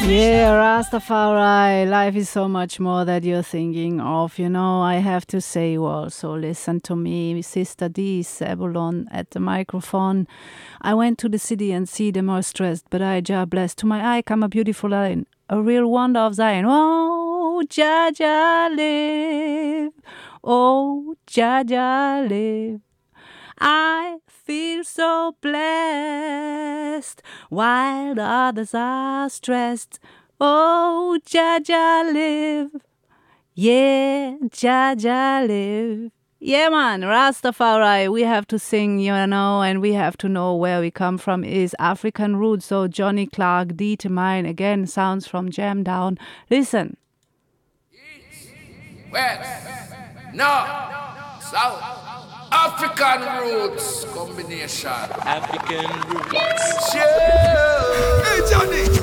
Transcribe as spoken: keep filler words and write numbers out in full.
Yeah, Rastafari, life is so much more that you're thinking of. You know, I have to say you also listen to me, Sister D, Sebulon at the microphone. I went to the city and see them all stressed, but I, Jah blessed. To my eye come a beautiful line, a real wonder of Zion. Oh, Jah Jah live. Oh, Jah Jah live. I feel so blessed while the others are stressed. Oh, Jah Jah live. Yeah, Jah Jah live. Yeah, man, Rastafari, we have to sing, you know, and we have to know where we come from is African roots. So Johnny Clark, Determine, again, sounds from Jam Down. Listen. West, North, South, African roots combination. African roots. Yeah. Hey, Johnny.